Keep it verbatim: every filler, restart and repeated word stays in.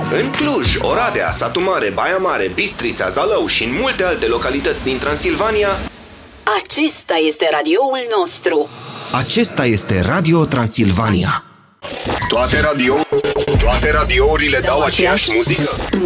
În Cluj, Oradea, Satu Mare, Baia Mare, Bistrița, Zalău și în multe alte localități din Transilvania. Acesta este radioul nostru. Acesta este Radio Transilvania. Toate radio, toate radiourile dau aceeași muzică.